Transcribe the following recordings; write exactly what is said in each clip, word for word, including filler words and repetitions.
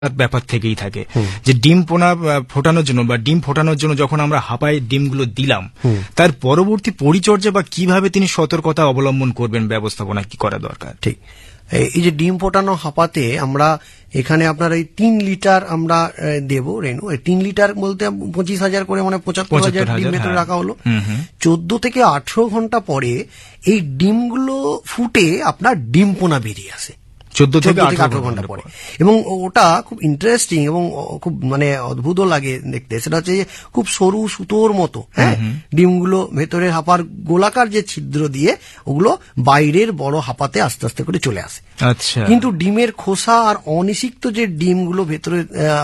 ব্যাপার থেকেই থাকে যে ডিম পোনা ফোটানোর জন্য বা ডিম ফোটানোর জন্য যখন আমরা হাঁপায় ডিমগুলো দিলাম তার পরবর্তী পরিচর্যা বা কিভাবে তিনি সতর্কতা অবলম্বন করবেন, ব্যবস্থাপনা কি করা দরকার? ঠিক, এই যে ডিম ফোটানো হাঁপাতে আমরা এখানে আপনার এই তিন লিটার আমরা দেব রেনু। তিন লিটার বলতে পঁচিশ হাজার করে মানে পঁচাত্তর হাজার ডিম ভেতরে রাখা হলো। চোদ্দ থেকে আঠারো ঘন্টা পরে এই ডিমগুলো ফুটে আপনার ডিম পোনা বেরিয়ে আসে চোদ্দ থেকে আঠারো ঘন্টা পরে। এবং ওটা খুব ইন্টারেস্টিং এবং খুব মানে অদ্ভুতও লাগে দেখতে। সেটা হচ্ছে খুব সরু সুতোর মতো, হ্যাঁ, ডিমগুলো ভেতরে হাঁপার গোলাকার যে ছিদ্র দিয়ে ওগুলো বাইরের বড় হাঁপাতে আস্তে আস্তে করে চলে আসে। আচ্ছা, কিন্তু ডিমের খোসা আর অনিষিক্ত যে ডিমগুলো ভেতরে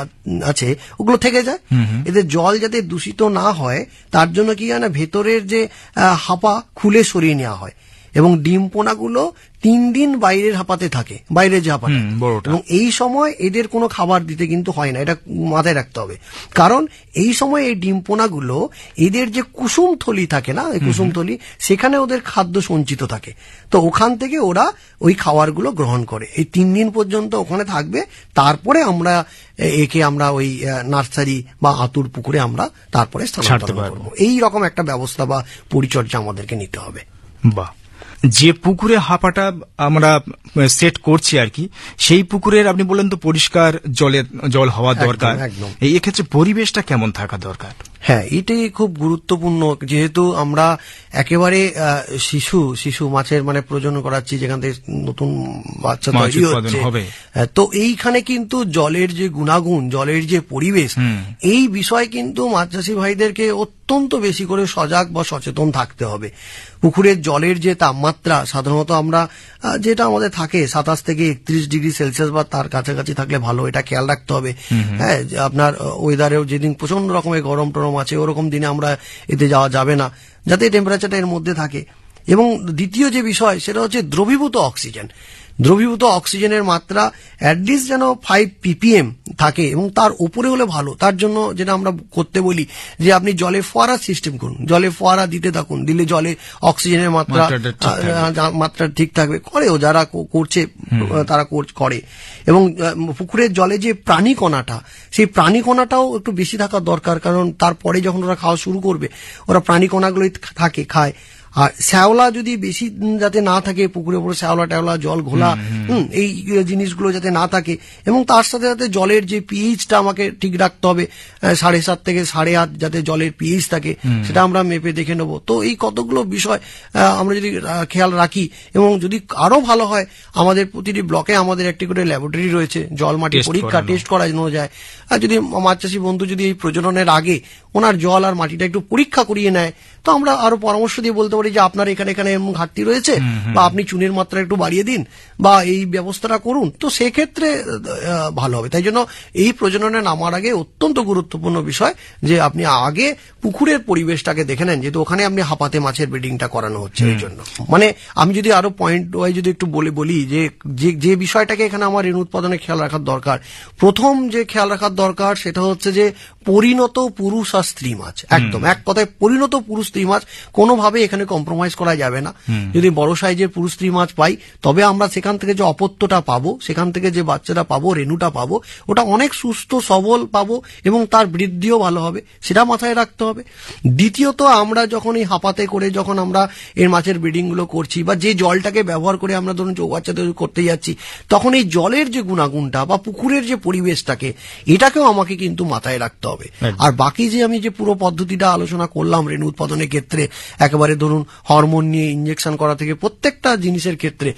আছে ওগুলো থেকে যায়। এদের জল যাতে দূষিত না হয় তার জন্য কি হয় না, ভেতরের যে হাঁপা খুলে সরিয়ে নেওয়া হয় এবং ডিম পোনাগুলো তিন দিন বাইরের হাঁপাতে থাকে, বাইরের যে হাঁপাটা। এবং এই সময় এদের কোনো খাবার দিতে কিন্তু হয় না, এটা মাথায় রাখতে হবে। কারণ এই সময় এই ডিম পোনাগুলো এদের যে কুসুম থলি থাকে না, এই কুসুম থলি, সেখানে ওদের খাদ্য সঞ্চিত থাকে। তো ওখান থেকে ওরা ওই খাবারগুলো গ্রহণ করে। এই তিন দিন পর্যন্ত ওখানে থাকবে। তারপরে আমরা একে আমরা ওই নার্সারি বা আতুর পুকুরে আমরা তারপরে স্থানান্তর করবো। এই রকম একটা ব্যবস্থা বা পরিচর্যা আমাদেরকে নিতে হবে। বাহ, যে পুকুরে হাঁপাটা আমরা সেট করছি আর কি, সেই পুকুরের আপনি বললেন তো পরিষ্কার জলে জল হওয়া দরকার। এই ক্ষেত্রে পরিবেশটা কেমন থাকা দরকার? হ্যাঁ, এটাই খুব গুরুত্বপূর্ণ। যেহেতু আমরা একেবারে শিশু শিশু মাছের মানে প্রজনন করাচ্ছি, যেখান থেকে নতুন বাচ্চা তৈরি হচ্ছে, তো এইখানে কিন্তু জলের যে গুণাগুণ, জলের যে পরিবেশ, এই বিষয় কিন্তু মাছ চাষী ভাইদেরকে অত্যন্ত বেশি করে সজাগ বা সচেতন থাকতে হবে। পুকুরের জলের যে তাপমাত্রা সাধারণত আমরা যেটা আমাদের থাকে সাতাশ থেকে একত্রিশ ডিগ্রি সেলসিয়াস বা তার কাছাকাছি থাকলে ভালো, এটা খেয়াল রাখতে হবে। হ্যাঁ, আপনার ওয়েদারেও যেদিন প্রচন্ড রকমের গরম টরম আছে ওরকম দিনে আমরা এতে যাওয়া যাবে না, যাতে টেম্পারেচারটা এর মধ্যে থাকে। এবং দ্বিতীয় যে বিষয় সেটা হচ্ছে দ্রবীভূত অক্সিজেন। দ্রবীভূত অক্সিজেনের মাত্রা অ্যাটলিস্ট যেন ফাইভ পিপিএম থাকে এবং তার উপরে হলে ভালো। তার জন্য যেটা আমরা করতে বলি যে আপনি জলে ফোয়ারা সিস্টেম করুন, জলে ফোয়ারা দিতে থাকুন, দিলে জলে অক্সিজেনের মাত্রা মাত্রা ঠিক থাকবে। করেও যারা করছে তারা করে। এবং পুকুরের জলে যে প্রাণী কণাটা, সেই প্রাণী কণাটাও একটু বেশি থাকা দরকার। কারণ তারপরে যখন ওরা খাওয়া শুরু করবে ওরা প্রাণী কণাগুলোই থাকে, খায়। আর শ্যাওলা যদি বেশি যাতে না থাকে, পুকুরে পুরো শ্যাওলা ট্যাওলা জল ঘোলা হম এই জিনিসগুলো যাতে না থাকে। এবং তার সাথে সাথে জলের যে পিএইচটা আমাকে ঠিক রাখতে হবে, সাড়ে সাত থেকে সাড়ে আট যাতে জলের পিএইচ থাকে, সেটা আমরা মেপে দেখে নেব। তো এই কতগুলো বিষয় আমরা যদি খেয়াল রাখি এবং যদি আরো ভালো হয়, আমাদের প্রতিটি ব্লকে আমাদের একটি করে ল্যাবরেটরি রয়েছে, জল মাটি পরীক্ষা টেস্ট করানো যায়। আর যদি মাছ চাষী বন্ধু যদি এই প্রজননের আগে ওনার জল আর মাটিটা একটু পরীক্ষা করিয়ে নেয়, তো আমরা আরো পরামর্শ দিয়ে বলতে পারি যে আপনার এখানে এখানে এমন ঘাটতি রয়েছে, বা আপনি চুনের মাত্রা একটু বাড়িয়ে দিন, বা এই ব্যবস্থাটা করুন। তো সেক্ষেত্রে ভালো হবে। তাই জন্য এই প্রজননে নামার আগে অত্যন্ত গুরুত্বপূর্ণ বিষয় যে আপনি আগে পুকুরের পরিবেশটাকে দেখে নেন, যেহেতু ওখানে আপনি হাঁপাতে মাছের ব্রিডিংটা করানো হচ্ছে। এই জন্য মানে আমি যদি আরো পয়েন্ট ওয়াইজ যদি একটু বলে বলি যে যে বিষয়টাকে এখানে আমার ঋণ উৎপাদনে খেয়াল রাখার দরকার, প্রথম যে খেয়াল রাখার দরকার সেটা হচ্ছে যে পরিণত পুরুষ আর স্ত্রী মাছ। একদম এক কথায় পরিণত পুরুষ স্ত্রী মাছ কোনোভাবে এখানে কম্প্রোমাইজ করা যাবে না। যদি বড় সাইজের পুরুষ স্ত্রী মাছ পাই, তবে আমরা সেখান থেকে যে অপত্যটা পাবো, সেখান থেকে যে বাচ্চাটা পাবো, রেণুটা পাবো, ওটা অনেক সুস্থ সবল পাবো এবং তার বৃদ্ধিও ভালো হবে, সেটা মাথায় রাখতে হবে। দ্বিতীয়ত, আমরা যখন এই হাঁপাতে করে যখন আমরা এর মাছের ব্রিডিং গুলো করছি বা যে জলটাকে ব্যবহার করে আমরা ধরুন চৌবাচ্চা তৈরি করতে যাচ্ছি, তখন এই জলের যে গুণাগুণটা বা পুকুরের যে পরিবেশটাকে, এটাকেও আমাকে কিন্তু মাথায় রাখতে হবে। আর বাকি যে আমি যে পুরো পদ্ধতিটা আলোচনা করলাম রেণু উৎপাদনের ক্ষেত্রে, একেবারে ধরুন হরমোন নিয়ে ইনজেকশন করা থেকে প্রত্যেকটা জিনিসের ক্ষেত্রে,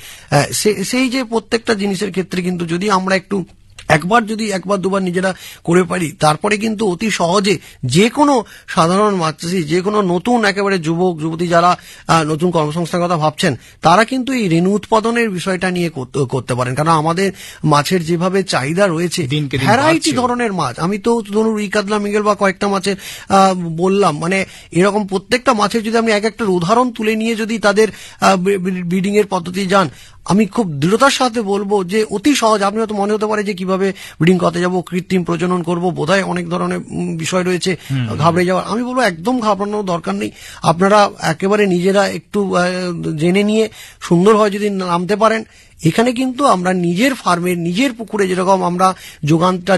সেই যে প্রত্যেকটা জিনিসের ক্ষেত্রে কিন্তু যদি আমরা একটু একবার যদি একবার দুবার নিজেরা করে পারি, তারপরে কিন্তু অতি সহজে যে কোনো সাধারণ মাছ চাষী, যে কোনো নতুন একেবারে যুবক যুবতী যারা নতুন কর্মসংস্থানের কথা ভাবছেন, তারা কিন্তু এই রেণু উৎপাদনের বিষয়টা নিয়ে করতে পারেন। কারণ আমাদের মাছের যেভাবে চাহিদা রয়েছে, ভ্যারাইটি ধরনের মাছ, আমি তো ধরুন রুই কাতলা মৃগেল বা কয়েকটা মাছের বললাম, মানে এরকম প্রত্যেকটা মাছের যদি আপনি এক একটা উদাহরণ তুলে নিয়ে যদি তাদের ব্রিডিং এর পদ্ধতি যান, আমি খুব দৃঢ়তার সাথে বলবো যে অতি সহজ। আপনি হয়তো মনে হতে পারে যে কিভাবে ব্রিডিং করতে যাবো, কৃত্রিম প্রজনন করবো, বোধহয় অনেক ধরনের বিষয় রয়েছে ঘাবড়ে যাওয়ার। আমি বলবো একদম ঘাবড়ানোর দরকার নেই। আপনারা একেবারে নিজেরা একটু জেনে নিয়ে সুন্দর হয় যদি নামতে পারেন। এখানে কিন্তু আমরা নিজের ফার্মে নিজের পুকুরে যেরকম আমরা যোগানটা